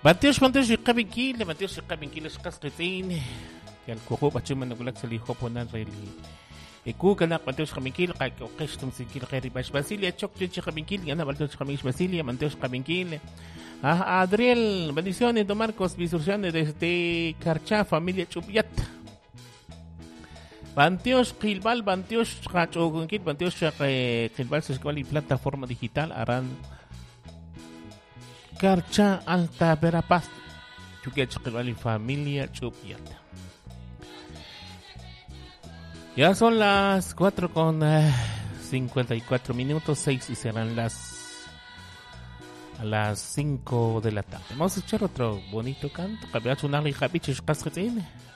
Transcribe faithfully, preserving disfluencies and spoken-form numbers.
Mateos Mateos Yqabinkil, Mateos Yqabinkil Shqasqitin, Yalkuhu Bachuman Gulaxali Hoponan Reli. Ekukanak Mateos Yqabinkil, Qaqishtum Sinkil Qeri Bash Basilia, Chokchi Yqabinkil, Yana Baltos Qamish Basilia, Mateos Yqabinkil. Ah, Adriel, bendiciones, don Marcos, visurciones desde Carchá, familia Chupiat. Banteos Quilbal, Banteos Qachogunquil, Banteos Quilbal, Sescual y plataforma digital harán Carcha Alta Verapaz, Chuquiat Quilbal y familia Chupiat. Ya son las cuatro con cincuenta y cuatro minutos, seis y serán las a las cinco de la tarde. Vamos a escuchar otro bonito canto. Cabeacho Nali Javiches Casquetín.